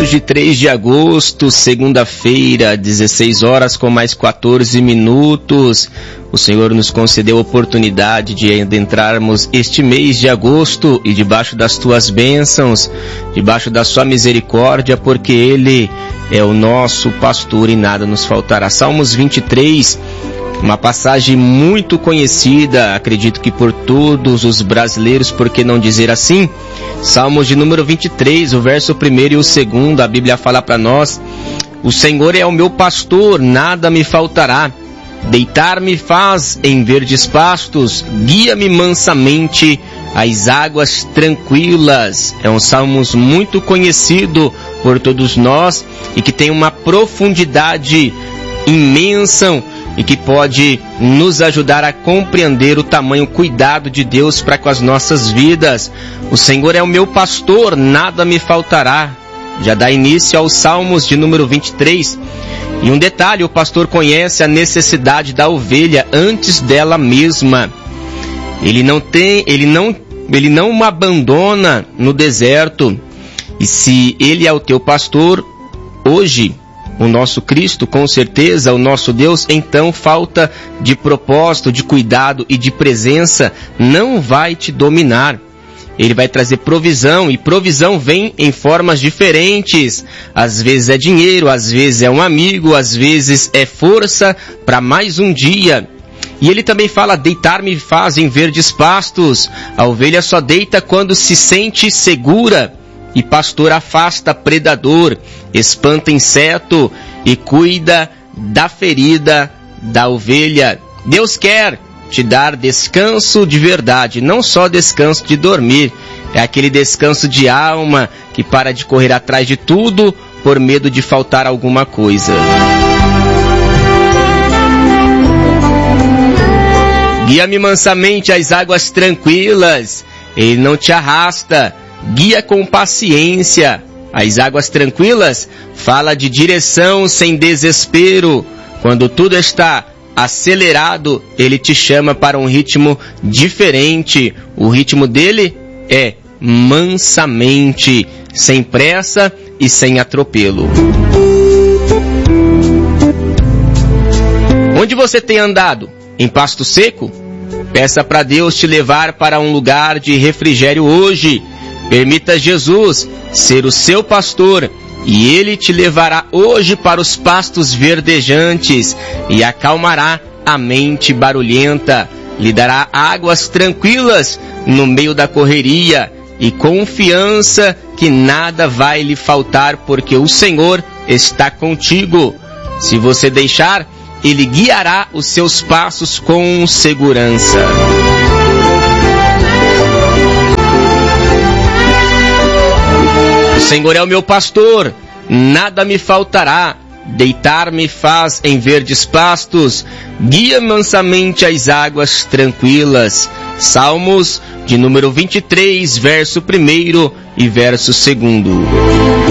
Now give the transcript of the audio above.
Hoje, 3 de agosto, segunda-feira, 16 horas com mais 14 minutos. O Senhor nos concedeu a oportunidade de adentrarmos este mês de agosto e debaixo das tuas bênçãos, debaixo da sua misericórdia, porque Ele é o nosso pastor e nada nos faltará. Salmos 23, uma passagem muito conhecida, acredito que por todos os brasileiros, por que não dizer assim? Salmos de número 23, o verso 1 e o 2, a Bíblia fala para nós: o Senhor é o meu pastor, nada me faltará. Deitar-me faz em verdes pastos, guia-me mansamente às águas tranquilas. É um salmo muito conhecido por todos nós e que tem uma profundidade imensa e que pode nos ajudar a compreender o tamanho cuidado de Deus para com as nossas vidas. O Senhor é o meu pastor, nada me faltará. Já dá início aos Salmos de número 23. E um detalhe, o pastor conhece a necessidade da ovelha antes dela mesma. Ele não abandona no deserto. E se Ele é o teu pastor, hoje, o nosso Cristo, com certeza, o nosso Deus, então falta de propósito, de cuidado e de presença não vai te dominar. Ele vai trazer provisão, e provisão vem em formas diferentes. Às vezes é dinheiro, às vezes é um amigo, às vezes é força para mais um dia. E ele também fala: deitar-me faz em verdes pastos. A ovelha só deita quando se sente segura. E pastor afasta predador, espanta inseto e cuida da ferida da ovelha. Deus quer te dar descanso de verdade, não só descanso de dormir. É aquele descanso de alma que para de correr atrás de tudo por medo de faltar alguma coisa. Guia-me mansamente às águas tranquilas. Ele não te arrasta. Guia com paciência. As águas tranquilas fala de direção sem desespero. Quando tudo está acelerado, Ele te chama para um ritmo diferente. O ritmo dele é mansamente, sem pressa e sem atropelo. Onde você tem andado? Em pasto seco? Peça para Deus te levar para um lugar de refrigério hoje. Permita Jesus ser o seu pastor e Ele te levará hoje para os pastos verdejantes e acalmará a mente barulhenta. Lhe dará águas tranquilas no meio da correria e confiança que nada vai lhe faltar, porque o Senhor está contigo. Se você deixar, Ele guiará os seus passos com segurança. O Senhor é o meu pastor, nada me faltará. Deitar-me faz em verdes pastos, guia mansamente às águas tranquilas. Salmos de número 23, verso 1 e verso 2.